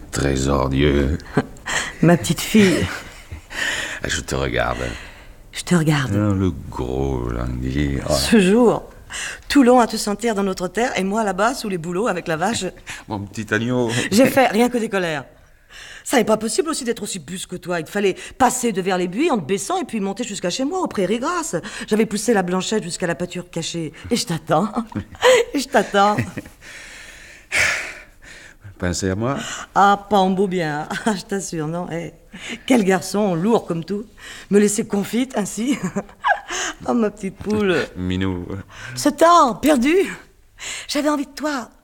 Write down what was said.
trésor Dieu. Ma petite fille. Je te regarde. Je te regarde. Le gros lundi. Oh. Ce jour, Toulon à te sentir dans notre terre et moi là-bas sous les bouleaux avec la vache. Mon petit agneau. J'ai fait rien que des colères. Ça n'est pas possible aussi d'être aussi bus que toi. Il te fallait passer devers les buis en te baissant et puis monter jusqu'à chez moi, aux prairies grasses. J'avais poussé la blanchette jusqu'à la pâture cachée. Et je t'attends. Et je t'attends. Pensez à moi? Ah, pas en beau bien. Ah, je t'assure, non. Quel garçon, lourd comme tout. Me laisser confite ainsi. Oh, ma petite poule. Minou. Ce temps, perdu. J'avais envie de toi.